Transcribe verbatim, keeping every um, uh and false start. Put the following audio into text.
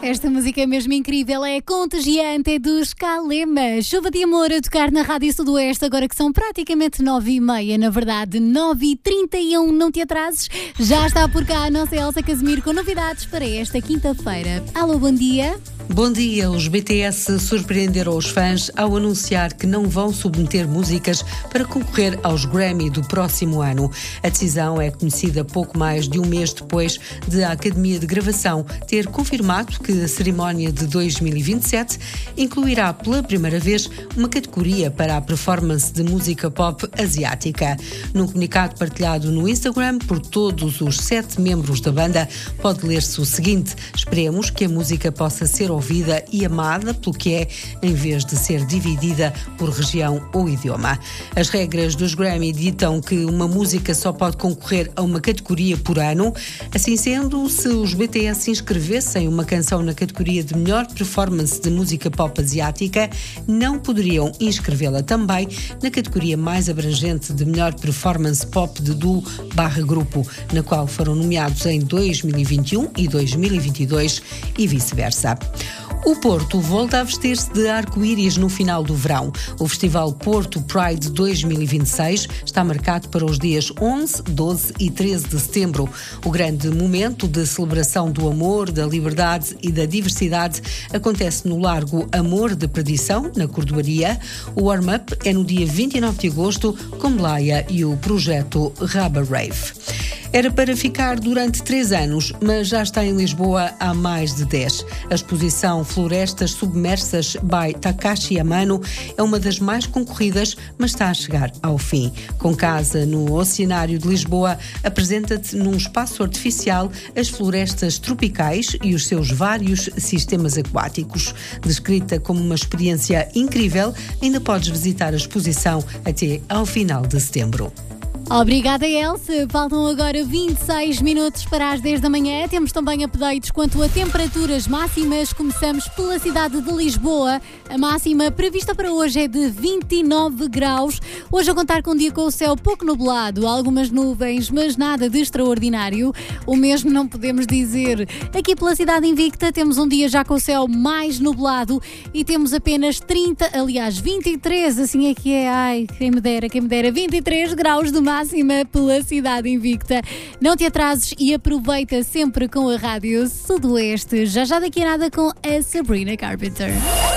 Esta música é mesmo incrível, é contagiante, é dos Calema. Chuva de amor a tocar na Rádio Sudoeste, agora que são praticamente nove e meia, na verdade nove e trinta e um, não te atrases. Já está por cá a nossa Elsa Casimiro com novidades para esta quinta-feira. Alô, bom dia. Bom dia, os B T S surpreenderam os fãs ao anunciar que não vão submeter músicas para concorrer aos Grammy do próximo ano. A decisão é conhecida pouco mais de um mês depois de a Academia de Gravação ter confirmado que a cerimónia de dois mil e vinte e sete incluirá pela primeira vez uma categoria para a performance de música pop asiática. Num comunicado partilhado no Instagram por todos os sete membros da banda, pode ler-se o seguinte: esperemos que a música possa ser ouvida e amada pelo que é, em vez de ser dividida por região ou idioma. As regras dos Grammy ditam que uma música só pode concorrer a uma categoria por ano. Assim sendo, se os B T S inscrevessem uma canção na categoria de melhor performance de música pop asiática, não poderiam inscrevê-la também na categoria mais abrangente de melhor performance pop de duo barra grupo, na qual foram nomeados em dois mil e vinte e um e dois mil e vinte e dois e vice-versa. O Porto volta a vestir-se de arco-íris no final do verão. O Festival Porto Pride dois mil e vinte e seis está marcado para os dias onze, doze e treze de setembro. O grande momento de celebração do amor, da liberdade e da diversidade acontece no Largo Amor de Perdição, na Cordoaria. O warm-up é no dia vinte e nove de agosto, com Blaya e o projeto Raba Rave. Era para ficar durante três anos, mas já está em Lisboa há mais de dez. A exposição Florestas Submersas by Takashi Amano é uma das mais concorridas, mas está a chegar ao fim. Com casa no Oceanário de Lisboa, apresenta-te num espaço artificial as florestas tropicais e os seus vários sistemas aquáticos. Descrita como uma experiência incrível, ainda podes visitar a exposição até ao final de setembro. Obrigada, Elsa. Faltam agora vinte e seis minutos para as dez da manhã. Temos também updates quanto a temperaturas máximas. Começamos pela cidade de Lisboa. A máxima prevista para hoje é de vinte e nove graus. Hoje a contar com um dia com o céu pouco nublado, algumas nuvens, mas nada de extraordinário. O mesmo não podemos dizer aqui pela cidade invicta. Temos um dia já com o céu mais nublado e temos apenas trinta, aliás vinte e três, assim é que é. Ai, quem me dera, quem me dera, vinte e três graus de máxima. Máxima pela cidade invicta. Não te atrases e aproveita sempre com a Rádio Sudoeste. Já já daqui a nada com a Sabrina Carpenter.